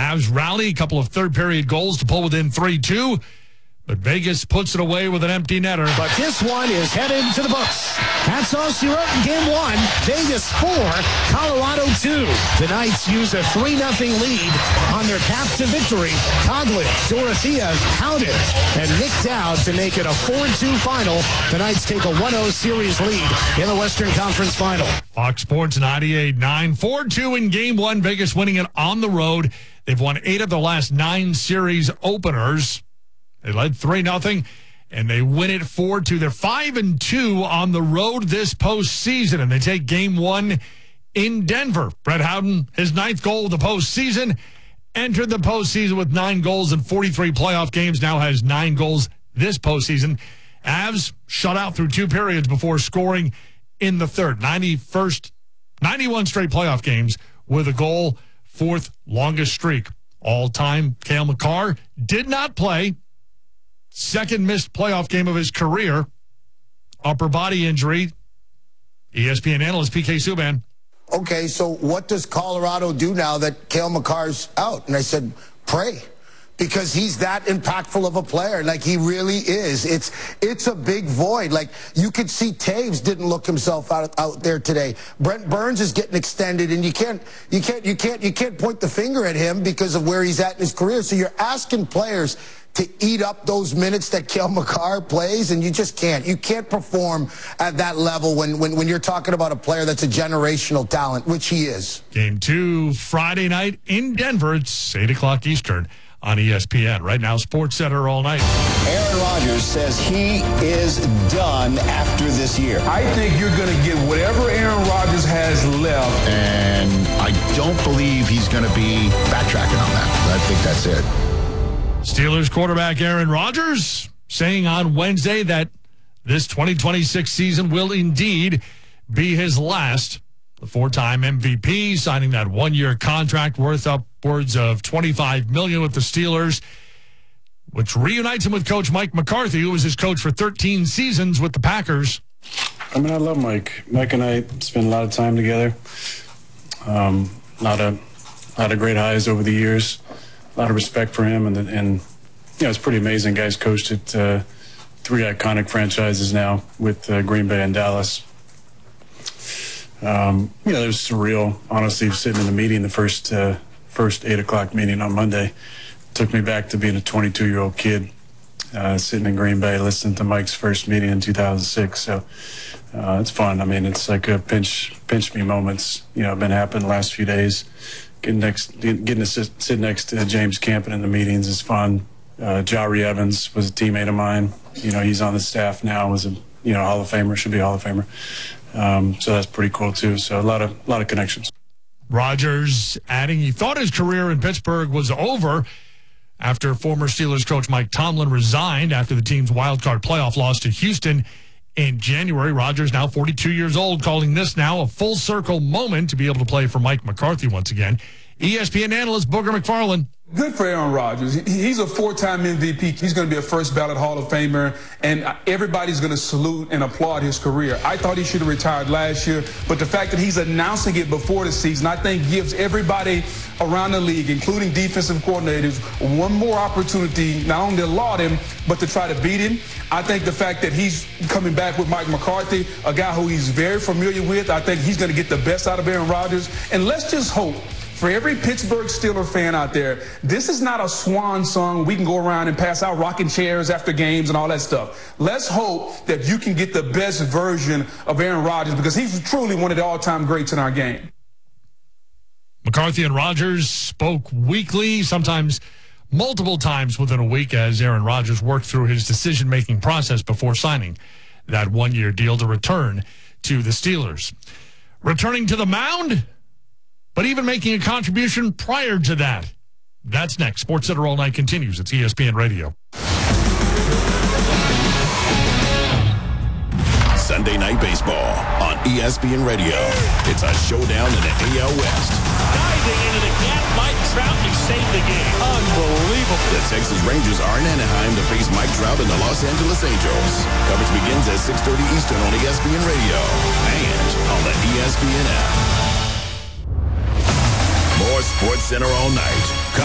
Avs rally, a couple of third-period goals to pull within 3-2. But Vegas puts it away with an empty netter. But this one is headed to the books. That's all she wrote in Game 1. Vegas 4, Colorado 2. The Knights use a 3-0 lead on their path to victory. Coughlin, Dorothea, Howden, and Nick Dowd to make it a 4-2 final. The Knights take a 1-0 series lead in the Western Conference Final. Fox Sports 98-9, 4-2 in Game 1. Vegas winning it on the road. They've won 8 of the last 9 series openers. They led 3-0, and they win it 4-2. They're 5-2 on the road this postseason, and they take Game 1 in Denver. Brett Howden, his 9th goal of the postseason, entered the postseason with 9 goals in 43 playoff games, now has 9 goals this postseason. Avs shut out through 2 periods before scoring in the third. 91 straight playoff games with a goal, 4th longest streak. All-time, Cale Makar did not play. 2nd missed playoff game of his career. Upper body injury. ESPN analyst PK Subban. Okay, so what does Colorado do now that Cale Makar's out? And I said, pray. Because he's that impactful of a player. Like, he really is. It's a big void. Like, you could see Taves didn't look himself out there today. Brent Burns is getting extended, and you can't point the finger at him because of where he's at in his career. So you're asking players to eat up those minutes that Cale Makar plays, and you just can't. You can't perform at that level when you're talking about a player that's a generational talent, which he is. Game 2, Friday night in Denver. It's 8 o'clock Eastern on ESPN. Right now, SportsCenter all night. Aaron Rodgers says he is done after this year. I think you're going to get whatever Aaron Rodgers has left. And I don't believe he's going to be backtracking on that. I think that's it. Steelers quarterback Aaron Rodgers saying on Wednesday that this 2026 season will indeed be his last. The 4-time MVP signing that 1-year contract worth upwards of $25 million with the Steelers, which reunites him with Coach Mike McCarthy, who was his coach for 13 seasons with the Packers. I mean, I love Mike. Mike and I spend a lot of time together. A lot of great highs over the years. A lot of respect for him, and you know, it's pretty amazing. Guys coached at 3 iconic franchises now with Green Bay and Dallas. You know, it was surreal, honestly, sitting in the meeting, the first 8 o'clock meeting on Monday. Took me back to being a 22-year-old kid, sitting in Green Bay, listening to Mike's first meeting in 2006. So it's fun. I mean, it's like a pinch me moments. You know, been happening the last few days. Getting to sit next to James Campen in the meetings is fun. Jari Evans was a teammate of mine. You know, he's on the staff now. Was a Hall of Famer, should be a Hall of Famer. So that's pretty cool too. So a lot of connections. Rodgers adding he thought his career in Pittsburgh was over after former Steelers coach Mike Tomlin resigned after the team's wildcard playoff loss to Houston in January. Rodgers, now 42 years old, calling this now a full circle moment to be able to play for Mike McCarthy once again. ESPN analyst Booger McFarland. Good for Aaron Rodgers. He's a 4-time MVP. He's going to be a first ballot Hall of Famer, and everybody's going to salute and applaud his career. I thought he should have retired last year, but the fact that he's announcing it before the season, I think gives everybody around the league, including defensive coordinators, one more opportunity not only to laud him, but to try to beat him. I think the fact that he's coming back with Mike McCarthy, a guy who he's very familiar with, I think he's going to get the best out of Aaron Rodgers. And let's just hope, for every Pittsburgh Steelers fan out there, this is not a swan song. We can go around and pass out rocking chairs after games and all that stuff. Let's hope that you can get the best version of Aaron Rodgers, because he's truly one of the all-time greats in our game. McCarthy and Rodgers spoke weekly, sometimes multiple times within a week, as Aaron Rodgers worked through his decision-making process before signing that 1-year deal to return to the Steelers. Returning to the mound, but even making a contribution prior to that. That's next. SportsCenter All Night continues. It's ESPN Radio. Sunday Night Baseball on ESPN Radio. It's a showdown in the AL West. Diving into the gap, Mike Trout to save the game. Unbelievable. The Texas Rangers are in Anaheim to face Mike Trout and the Los Angeles Angels. Coverage begins at 6:30 Eastern on ESPN Radio and on the ESPN app. More SportsCenter All Night